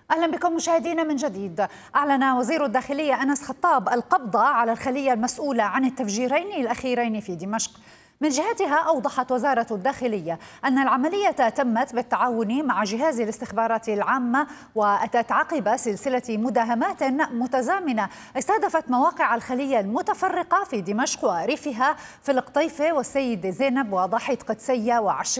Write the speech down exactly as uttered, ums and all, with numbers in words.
أهلا بكم مشاهدينا من جديد. أعلن وزير الداخلية أنس خطاب القبض على الخلية المسؤولة عن التفجيرين الأخيرين في دمشق. من جهتها أوضحت وزارة الداخلية أن العملية تمت بالتعاون مع جهاز الاستخبارات العامة، وأتت عقب سلسلة مداهمات متزامنة استهدفت مواقع الخلية المتفرقة في دمشق وريفها في القطيفة والسيد زينب وضاحية قدسية وعشر